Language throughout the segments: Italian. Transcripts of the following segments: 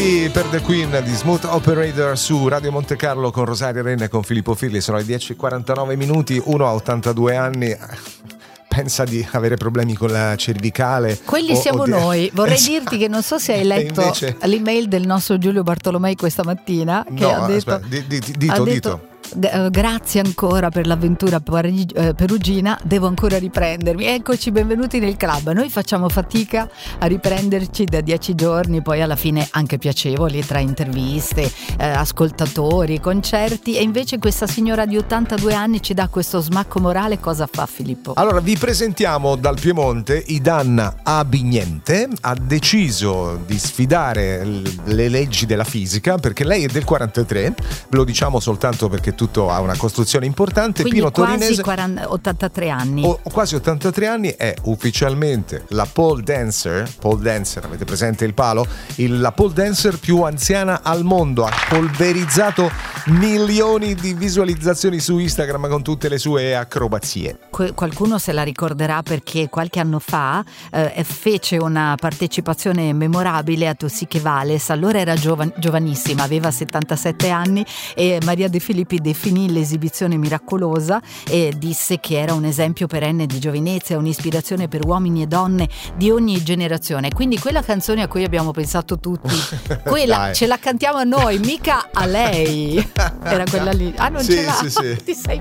Ready per the Queen di Smooth Operator su Radio Monte Carlo con Rosaria Renna e con Filippo Firli. Sono le 10:49 minuti. Uno ha 82 anni, pensa di avere problemi con la cervicale. Quelli siamo noi. Vorrei dirti che non so se hai letto invece... l'email del nostro Giulio Bartolomei questa mattina che no, ha detto, dito. Grazie ancora per l'avventura perugina, devo ancora riprendermi. Eccoci, benvenuti nel club. Noi facciamo fatica a riprenderci da 10 giorni, poi alla fine anche piacevoli, tra interviste, ascoltatori, concerti, e invece questa signora di 82 anni ci dà questo smacco morale. Cosa fa, Filippo? Allora vi presentiamo dal Piemonte Idanna Abignente. Ha deciso di sfidare le leggi della fisica perché lei è del 43, ve lo diciamo soltanto perché tutto ha una costruzione importante. Quindi Pino Torinese, 83 anni. Quasi 83 anni, è ufficialmente la pole dancer, avete presente il palo? La pole dancer più anziana al mondo. Ha polverizzato milioni di visualizzazioni su Instagram con tutte le sue acrobazie. Qualcuno se la ricorderà perché qualche anno fa fece una partecipazione memorabile a Tossiche Vales. Allora era giovanissima, aveva 77 anni, e Maria De Filippi definì l'esibizione miracolosa e disse che era un esempio perenne di giovinezza, un'ispirazione per uomini e donne di ogni generazione. Quindi quella canzone a cui abbiamo pensato tutti, quella ce la cantiamo a noi, mica a lei. Era quella lì. Ah, non ce l'ha? Sì. Ti sei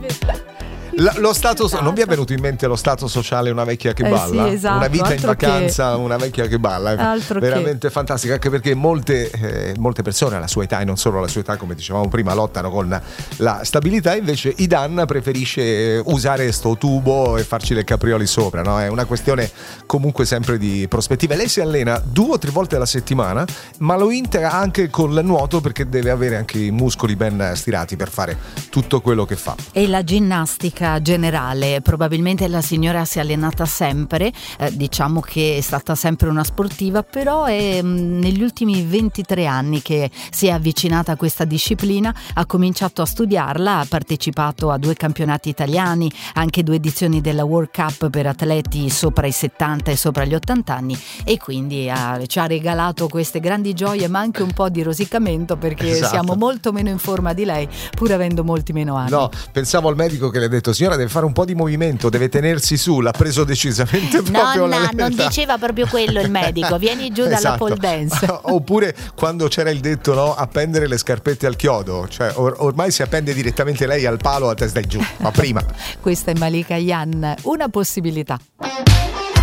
lo stato non vi è venuto in mente lo stato sociale una vecchia che balla? Sì, esatto, una vita in vacanza, una vecchia che balla, veramente fantastica, anche perché molte persone alla sua età, e non solo alla sua età, come dicevamo prima, lottano con la stabilità. Invece Idanna preferisce usare sto tubo e farci le caprioli sopra, no? È una questione comunque sempre di prospettive. Lei si allena 2 o 3 volte alla settimana, ma lo integra anche col nuoto perché deve avere anche i muscoli ben stirati per fare tutto quello che fa. E la ginnastica generale, probabilmente la signora si è allenata sempre, diciamo che è stata sempre una sportiva, però è negli ultimi 23 anni che si è avvicinata a questa disciplina, ha cominciato a studiarla, ha partecipato a 2 campionati italiani, anche 2 edizioni della World Cup per atleti sopra i 70 e sopra gli 80 anni, e quindi ci ha regalato queste grandi gioie, ma anche un po' di rosicamento, perché siamo molto meno in forma di lei, pur avendo molti meno anni. No, pensavo al medico che le ha detto: signora, deve fare un po' di movimento, deve tenersi su. L'ha preso decisamente proprio non diceva proprio quello il medico, vieni giù dalla pole dance. Oppure quando c'era il detto, no, appendere le scarpette al chiodo, cioè ormai si appende direttamente lei al palo a testa in giù, ma prima. Questa è Malika Yan, una possibilità.